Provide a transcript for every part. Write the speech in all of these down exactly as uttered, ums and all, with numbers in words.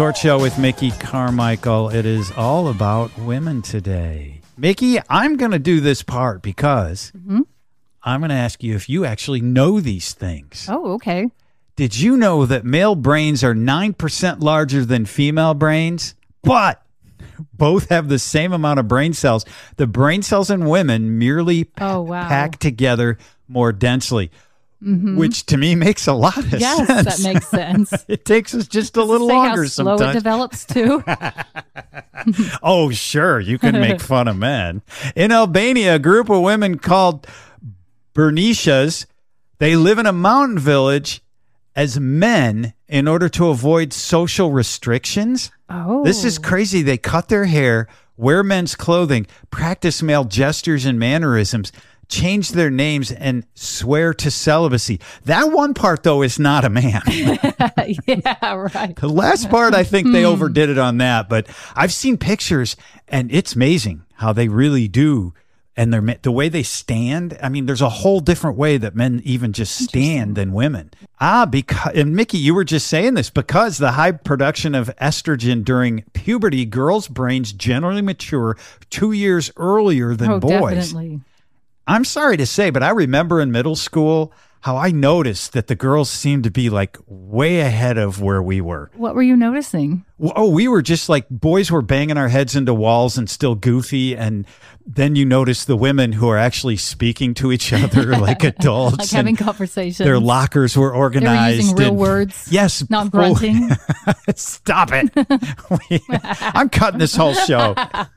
Court Show with Mickey Carmichael. It is all about women today. Mickey, I'm going to do this part because mm-hmm. I'm going to ask you if you actually know these things. Oh, okay. Did you know that male brains are nine percent larger than female brains, but both have the same amount of brain cells? The brain cells in women merely p- oh, wow. pack together more densely. Mm-hmm. Which to me makes a lot of yes, sense. Yes, that makes sense. It takes us just a Does little it say longer how slow sometimes. It develops too. Oh, sure. You can make fun of men. In Albania, a group of women called Bernicias, they live in a mountain village as men in order to avoid social restrictions. Oh. This is crazy. They cut their hair, wear men's clothing, practice male gestures and mannerisms, change their names, and swear to celibacy. That one part, though, is not a man. Yeah, right. The last part, I think they overdid it on that, but I've seen pictures, and it's amazing how they really do. And they're, the way they stand, I mean, there's a whole different way that men even just stand than women. Ah, because, and Mickey, you were just saying this, because the high production of estrogen during puberty, girls' brains generally mature two years earlier than oh, boys. Definitely. I'm sorry to say, but I remember in middle school how I noticed that the girls seemed to be like way ahead of where we were. What were you noticing? Oh, we were just like, boys were banging our heads into walls and still goofy. And then you notice the women who are actually speaking to each other like adults. Like having conversations. Their lockers were organized. They were using real and, words. Yes. Not grunting. Oh, stop it. I'm cutting this whole show.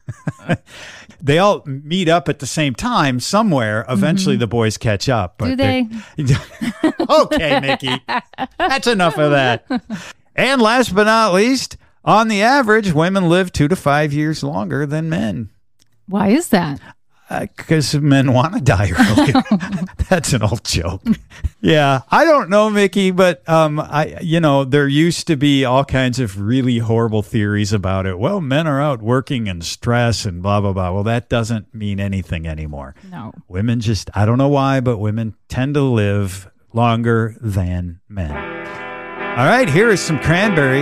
They all meet up at the same time somewhere. Eventually, mm-hmm. the boys catch up. But do they? Okay, Mickey. That's enough of that. And last but not least, on the average, women live two to five years longer than men. Why is that? Because uh, men want to die early. That's an old joke. Yeah, I don't know, Mickey, but um, I, you know, there used to be all kinds of really horrible theories about it. Well, men are out working and stress and blah blah blah. Well, that doesn't mean anything anymore. No, women just, I don't know why, but women tend to live longer than men. All right, here is some Cranberries.